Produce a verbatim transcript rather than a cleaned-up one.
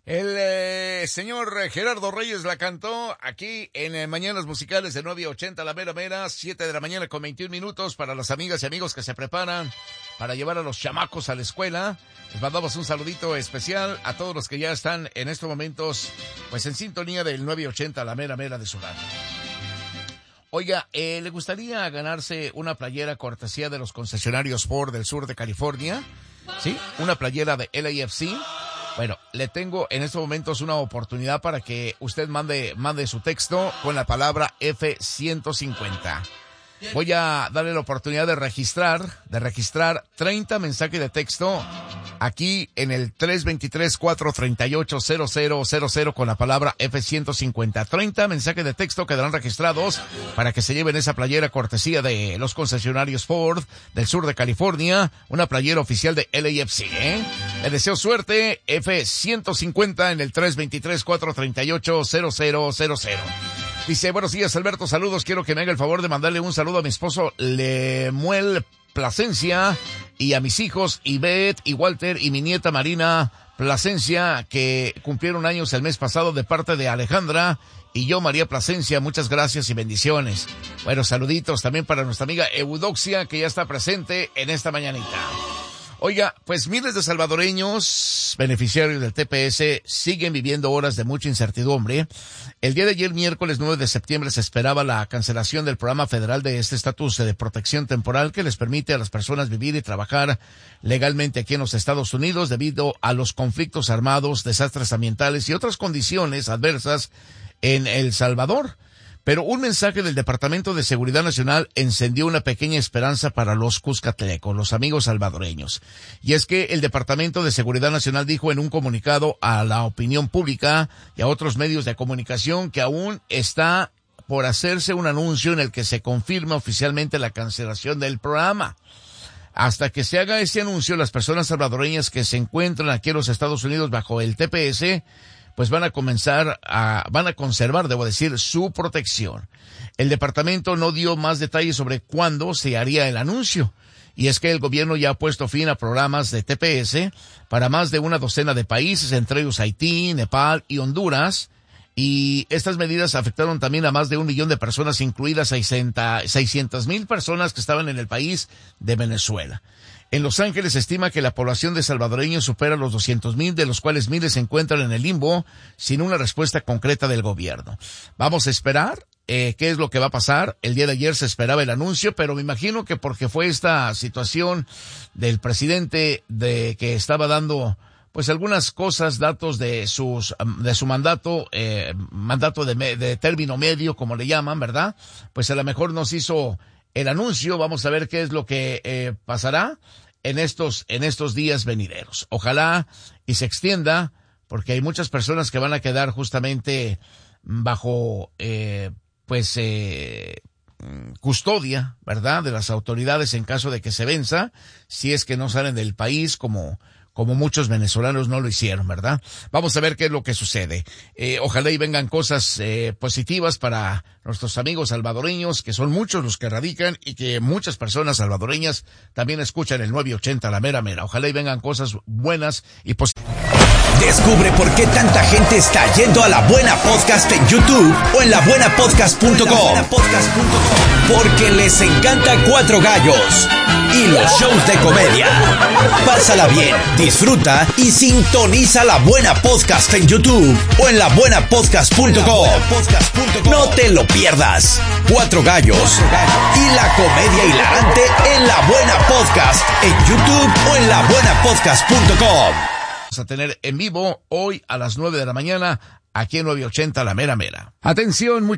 El eh, señor Gerardo Reyes la cantó aquí en eh, Mañanas Musicales de nueve ochenta, la mera mera, siete de la mañana con veintiún minutos para las amigas y amigos que se preparan para llevar a los chamacos a la escuela. Les mandamos un saludito especial a todos los que ya están en estos momentos pues en sintonía del nueve ochenta, la mera mera de su radio. Oiga, eh, ¿le gustaría ganarse una playera cortesía de los concesionarios Ford del sur de California? ¿Sí? Una playera de L A F C. Bueno, le tengo en estos momentos una oportunidad para que usted mande, mande su texto con la palabra F ciento cincuenta. Voy a darle la oportunidad de registrar, de registrar treinta mensajes de texto aquí en el tres dos tres, cuatro tres ocho, cero cero cero cero con la palabra F ciento cincuenta. treinta mensajes de texto quedarán registrados para que se lleven esa playera cortesía de los concesionarios Ford del sur de California, una playera oficial de L A F C, ¿eh? Le deseo suerte, F ciento cincuenta en el tres dos tres, cuatro tres ocho, cero cero cero cero. Dice, buenos días, Alberto, saludos. Quiero que me haga el favor de mandarle un saludo a mi esposo Lemuel Plasencia y a mis hijos Ivette y Walter y mi nieta Marina Plasencia, que cumplieron años el mes pasado, de parte de Alejandra y yo, María Plasencia. Muchas gracias y bendiciones. Bueno, saluditos también para nuestra amiga Eudoxia, que ya está presente en esta mañanita. Oiga, pues miles de salvadoreños beneficiarios del T P S siguen viviendo horas de mucha incertidumbre. El día de ayer, miércoles nueve de septiembre, se esperaba la cancelación del programa federal de este estatus de protección temporal que les permite a las personas vivir y trabajar legalmente aquí en los Estados Unidos debido a los conflictos armados, desastres ambientales y otras condiciones adversas en El Salvador. Pero un mensaje del Departamento de Seguridad Nacional encendió una pequeña esperanza para los cuscatlecos, los amigos salvadoreños. Y es que el Departamento de Seguridad Nacional dijo en un comunicado a la opinión pública y a otros medios de comunicación que aún está por hacerse un anuncio en el que se confirma oficialmente la cancelación del programa. Hasta que se haga ese anuncio, las personas salvadoreñas que se encuentran aquí en los Estados Unidos bajo el T P S pues van a comenzar a, van a conservar, debo decir, su protección. El departamento no dio más detalles sobre cuándo se haría el anuncio. Y es que el gobierno ya ha puesto fin a programas de T P S para más de una docena de países, entre ellos Haití, Nepal y Honduras. Y estas medidas afectaron también a más de un millón de personas, incluidas seiscientas mil personas que estaban en el país de Venezuela. En Los Ángeles se estima que la población de salvadoreños supera los doscientos mil, de los cuales miles se encuentran en el limbo sin una respuesta concreta del gobierno. Vamos a esperar eh, qué es lo que va a pasar. El día de ayer se esperaba el anuncio, pero me imagino que porque fue esta situación del presidente de que estaba dando pues algunas cosas, datos de sus de su mandato, eh, mandato de, me, de término medio, como le llaman, ¿verdad? Pues a lo mejor nos hizo el anuncio. Vamos a ver qué es lo que eh, pasará en estos en estos días venideros. Ojalá y se extienda, porque hay muchas personas que van a quedar justamente bajo eh, pues eh, custodia, ¿verdad?, de las autoridades en caso de que se venza, si es que no salen del país como como muchos venezolanos no lo hicieron, ¿verdad? Vamos a ver qué es lo que sucede. Eh, ojalá y vengan cosas eh, positivas para nuestros amigos salvadoreños, que son muchos los que radican y que muchas personas salvadoreñas también escuchan el nueve ochenta, la mera mera. Ojalá y vengan cosas buenas y positivas. Descubre por qué tanta gente está yendo a La Buena Podcast en YouTube o en la buena podcast punto com. Porque les encanta Cuatro Gallos y los shows de comedia. Pásala bien, disfruta y sintoniza La Buena Podcast en YouTube o en la buena podcast punto com. No te lo pierdas. Cuatro Gallos y la comedia hilarante en La Buena Podcast en YouTube o en la buena podcast punto com. A tener en vivo hoy a las nueve de la mañana aquí en nueve ochenta, la mera mera. Atención,